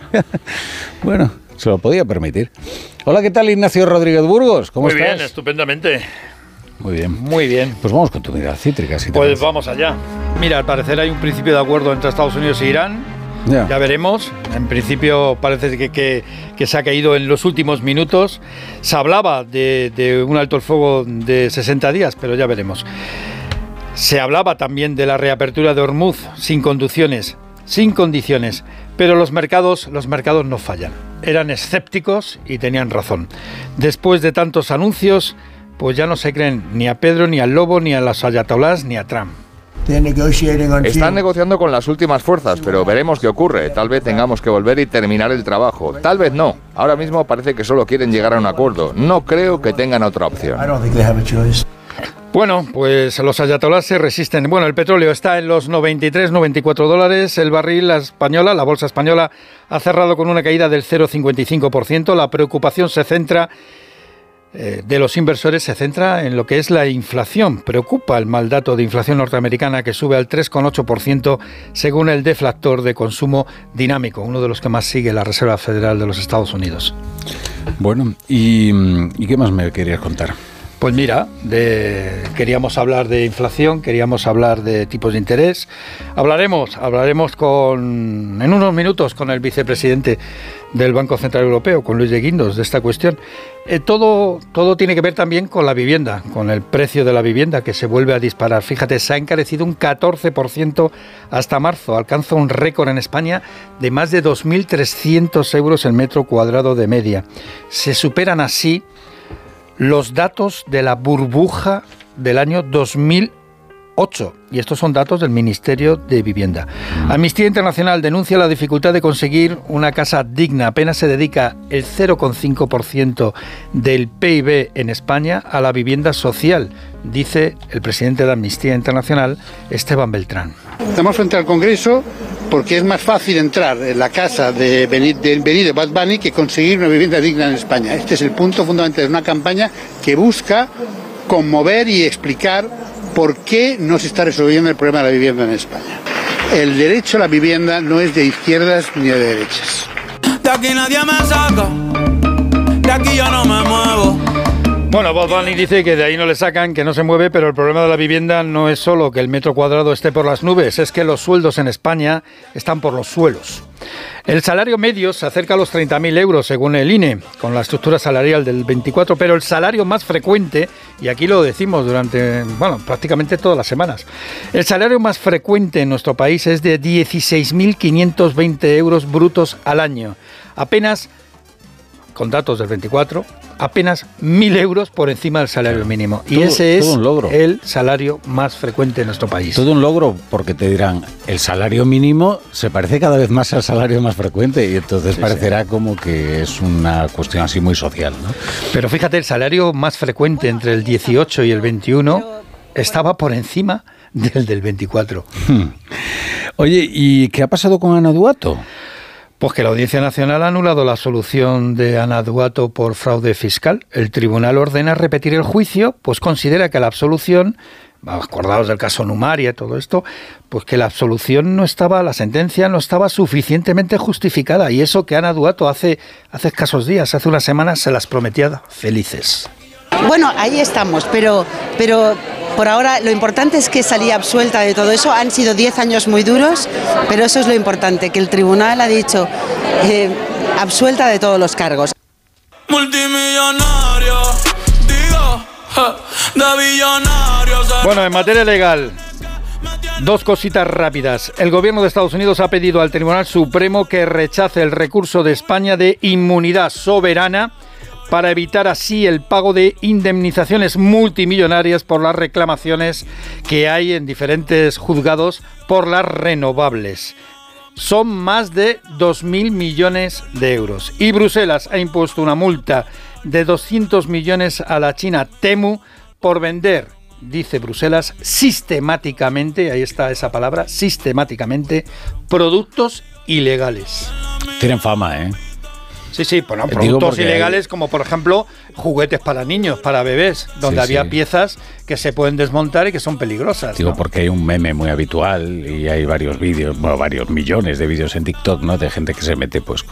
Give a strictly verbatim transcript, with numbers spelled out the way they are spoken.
Bueno, se lo podía permitir. Hola, ¿qué tal, Ignacio Rodríguez Burgos? ¿Cómo Muy estás? Muy bien, estupendamente. Muy bien. Muy bien. Pues vamos con tu mirada cítrica. Si te pues parece. Vamos allá. Mira, al parecer hay un principio de acuerdo entre Estados Unidos e Irán. Ya, ya veremos. En principio parece que, que, que se ha caído en los últimos minutos. Se hablaba de, de un alto el fuego de sesenta días, pero ya veremos. Se hablaba también de la reapertura de Hormuz sin conducciones, sin condiciones, pero los mercados, los mercados no fallan. Eran escépticos y tenían razón. Después de tantos anuncios, pues ya no se creen ni a Pedro, ni al Lobo, ni a los ayatolás, ni a Trump. Están negociando con las últimas fuerzas, pero veremos qué ocurre. Tal vez tengamos que volver y terminar el trabajo. Tal vez no. Ahora mismo parece que solo quieren llegar a un acuerdo. No creo que tengan otra opción. Bueno, pues los ayatolás se resisten. Bueno, el petróleo está en los noventa y tres, noventa y cuatro dólares. El barril, la española, la bolsa española ha cerrado con una caída del cero coma cincuenta y cinco por ciento. La preocupación se centra... de los inversores se centra en lo que es la inflación. Preocupa el mal dato de inflación norteamericana que sube al tres coma ocho por ciento según el deflactor de consumo dinámico, uno de los que más sigue la Reserva Federal de los Estados Unidos. Bueno, ¿y, y qué más me querías contar? Pues mira, de, queríamos hablar de inflación, queríamos hablar de tipos de interés. Hablaremos, hablaremos con, en unos minutos con el vicepresidente del Banco Central Europeo, con Luis de Guindos, de esta cuestión. Eh, todo, todo tiene que ver también con la vivienda, con el precio de la vivienda que se vuelve a disparar. Fíjate, se ha encarecido un catorce por ciento hasta marzo. Alcanza un récord en España de más de dos mil trescientos euros el metro cuadrado de media. Se superan así los datos de la burbuja del año dos mil ocho, y estos son datos del Ministerio de Vivienda. Amnistía Internacional denuncia la dificultad de conseguir una casa digna. Apenas se dedica el cero coma cinco por ciento del P I B en España a la vivienda social, dice el presidente de Amnistía Internacional, Esteban Beltrán. Estamos frente al Congreso porque es más fácil entrar en la casa de Benito Bad Bunny que conseguir una vivienda digna en España. Este es el punto fundamental de una campaña que busca conmover y explicar por qué no se está resolviendo el problema de la vivienda en España. El derecho a la vivienda no es de izquierdas ni de derechas. De aquí nadie me saca, de aquí yo no me muevo. Bueno, Bad Bunny dice que de ahí no le sacan, que no se mueve, pero el problema de la vivienda no es solo que el metro cuadrado esté por las nubes, es que los sueldos en España están por los suelos. El salario medio se acerca a los treinta mil euros, según el I N E, con la estructura salarial del veinticuatro, pero el salario más frecuente, y aquí lo decimos durante, bueno, prácticamente todas las semanas, el salario más frecuente en nuestro país es de dieciséis mil quinientos veinte euros brutos al año. Apenas, con datos del veinticuatro, apenas mil euros por encima del salario mínimo. Y todo, ese es el salario más frecuente en nuestro país. Todo un logro, porque te dirán, el salario mínimo se parece cada vez más al salario más frecuente y entonces sí, parecerá sí. como que es una cuestión así muy social, ¿no? Pero fíjate, el salario más frecuente entre el dieciocho y el veintiuno estaba por encima del del veinticuatro. Hmm. Oye, ¿y qué ha pasado con Ana Duato? Pues que la Audiencia Nacional ha anulado la absolución de Ana Duato por fraude fiscal. El tribunal ordena repetir el juicio, pues considera que la absolución, acordados del caso Numaria y todo esto, pues que la absolución no estaba, la sentencia no estaba suficientemente justificada. Y eso que Ana Duato hace, hace escasos días, hace unas semanas, se las prometía felices. Bueno, ahí estamos, pero, pero por ahora lo importante es que salí absuelta de todo eso. Han sido diez años muy duros, pero eso es lo importante, que el tribunal ha dicho eh, absuelta de todos los cargos. Multimillonario, digo, de billonarios. Bueno, en materia legal, dos cositas rápidas. El gobierno de Estados Unidos ha pedido al Tribunal Supremo que rechace el recurso de España de inmunidad soberana para evitar así el pago de indemnizaciones multimillonarias por las reclamaciones que hay en diferentes juzgados por las renovables. Son más de dos mil millones de euros. Y Bruselas ha impuesto una multa de doscientos millones a la China Temu por vender, dice Bruselas, sistemáticamente, ahí está esa palabra, sistemáticamente, productos ilegales. Tienen fama, ¿eh? Sí, sí, bueno, productos ilegales hay... como por ejemplo juguetes para niños, para bebés, donde sí, había sí. piezas que se pueden desmontar y que son peligrosas. Digo, ¿no? Porque hay un meme muy habitual y hay varios vídeos, bueno, varios millones de vídeos en TikTok, ¿no? De gente que se mete pues